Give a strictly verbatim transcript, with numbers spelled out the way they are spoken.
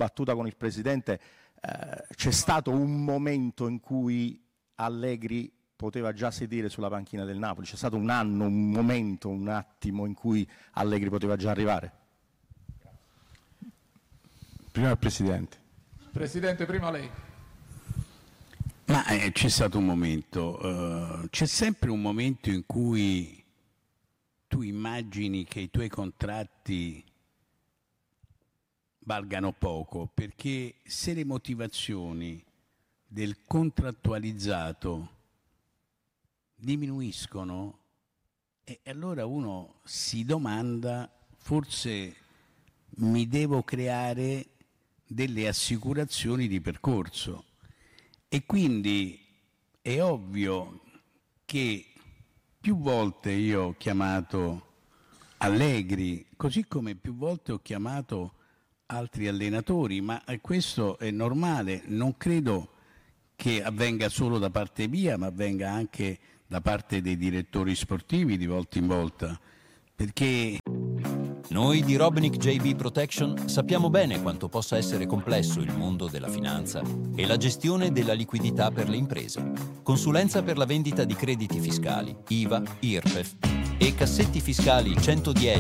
battuta con il Presidente, eh, c'è stato un momento in cui Allegri poteva già sedere sulla panchina del Napoli? C'è stato un anno, un momento, un attimo in cui Allegri poteva già arrivare? Prima il Presidente. Presidente, prima lei. Ma eh, c'è stato un momento, uh, c'è sempre un momento in cui tu immagini che i tuoi contratti valgano poco, perché se le motivazioni del contrattualizzato diminuiscono, e allora uno si domanda, forse mi devo creare delle assicurazioni di percorso. E quindi è ovvio che più volte io ho chiamato Allegri, così come più volte ho chiamato altri allenatori, ma questo è normale, non credo che avvenga solo da parte mia, ma avvenga anche da parte dei direttori sportivi di volta in volta, perché... Noi di Robnick J B Protection sappiamo bene quanto possa essere complesso il mondo della finanza e la gestione della liquidità per le imprese. Consulenza per la vendita di crediti fiscali, I V A, I R P E F e cassetti fiscali centodieci